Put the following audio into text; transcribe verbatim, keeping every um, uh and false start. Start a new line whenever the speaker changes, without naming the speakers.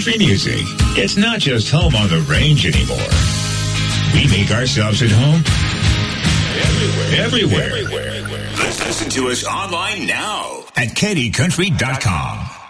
country music. It's not just home on the range anymore. We make ourselves at home everywhere. Everywhere. Everywhere. Listen to us online now at Katy Country dot com.